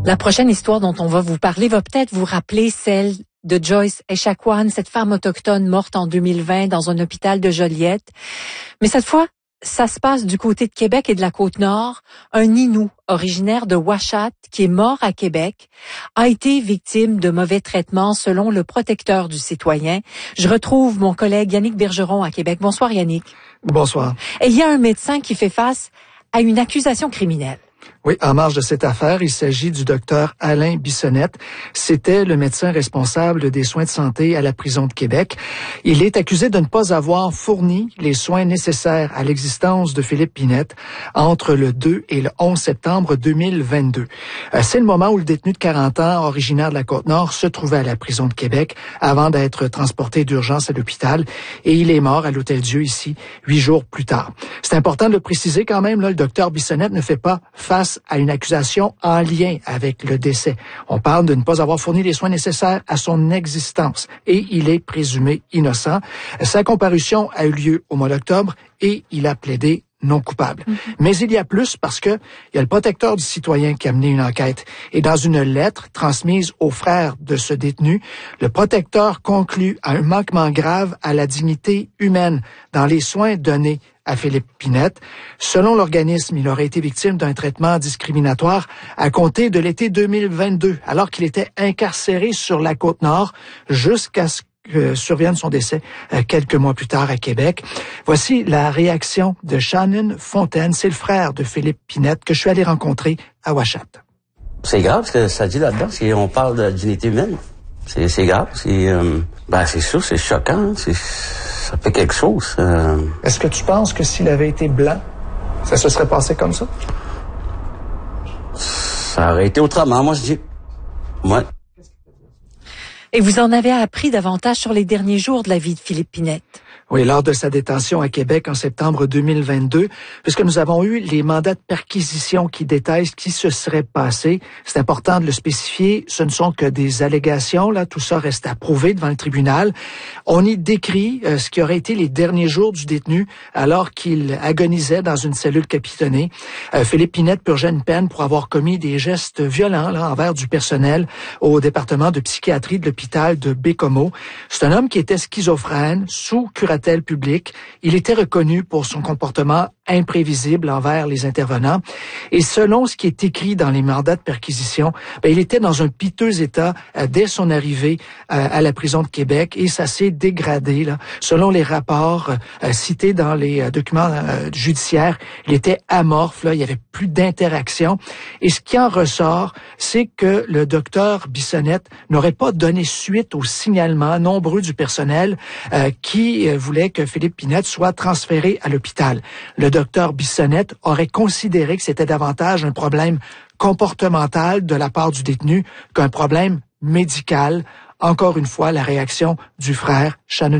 La prochaine histoire dont on va vous parler va peut-être vous rappeler celle de Joyce Echaquan, cette femme autochtone morte en 2020 dans un hôpital de Joliette. Mais cette fois, ça se passe du côté de Québec et de la Côte-Nord. Un Innu, originaire de Ouachat, qui est mort à Québec, a été victime de mauvais traitements selon le protecteur du citoyen. Je retrouve mon collègue Yannick Bergeron à Québec. Bonsoir Yannick. Bonsoir. Et il y a un médecin qui fait face à une accusation criminelle. Oui, en marge de cette affaire, il s'agit du docteur Alain Bissonnette. C'était le médecin responsable des soins de santé à la prison de Québec. Il est accusé de ne pas avoir fourni les soins nécessaires à l'existence de Philippe Pinette entre le 2 et le 11 septembre 2022. C'est le moment où le détenu de 40 ans, originaire de la Côte-Nord, se trouvait à la prison de Québec avant d'être transporté d'urgence à l'hôpital et il est mort à l'Hôtel-Dieu ici 8 jours plus tard. C'est important de le préciser quand même, là, le docteur Bissonnette ne fait pas face à une accusation en lien avec le décès. On parle de ne pas avoir fourni les soins nécessaires à son existence et il est présumé innocent. Sa comparution a eu lieu au mois d'octobre et il a plaidé non coupable. Mais il y a plus parce que il y a le protecteur du citoyen qui a mené une enquête. Et dans une lettre transmise aux frères de ce détenu, le protecteur conclut à un manquement grave à la dignité humaine dans les soins donnés à Philippe Pinette. Selon l'organisme, il aurait été victime d'un traitement discriminatoire à compter de l'été 2022, alors qu'il était incarcéré sur la Côte-Nord jusqu'à ce que survienne son décès quelques mois plus tard à Québec. Voici la réaction de Shannon Fontaine, c'est le frère de Philippe Pinette que je suis allé rencontrer à Ouachat. C'est grave ce que ça dit là-dedans, on parle de dignité humaine. C'est grave, c'est sûr, c'est choquant, ça fait quelque chose. Est-ce que tu penses que s'il avait été blanc, ça se serait passé comme ça? Ça aurait été autrement, moi je dis. Ouais. Et vous en avez appris davantage sur les derniers jours de la vie de Philippe Pinette. Oui, lors de sa détention à Québec en septembre 2022, puisque nous avons eu les mandats de perquisition qui détaillent ce qui se serait passé. C'est important de le spécifier. Ce ne sont que des allégations. Là, tout ça reste à prouver devant le tribunal. On y décrit ce qui aurait été les derniers jours du détenu alors qu'il agonisait dans une cellule capitonnée. Philippe Pinette purgeait une peine pour avoir commis des gestes violents là, envers du personnel au département de psychiatrie de l'hôpital de Bécomo. C'est un homme qui était schizophrène, sous curatelle publique. Il était reconnu pour son comportement imprévisible envers les intervenants. Et selon ce qui est écrit dans les mandats de perquisition, il était dans un piteux état dès son arrivée à la prison de Québec et ça s'est dégradé. Là. Selon les rapports cités dans les documents judiciaires, il était amorphe, là, il y avait plus d'interaction. Et ce qui en ressort, c'est que le docteur Bissonnette n'aurait pas donné suite aux signalements nombreux du personnel qui voulait que Philippe Pinette soit transféré à l'hôpital. Le docteur Bissonnette aurait considéré que c'était davantage un problème comportemental de la part du détenu qu'un problème médical. Encore une fois, la réaction du frère Shannon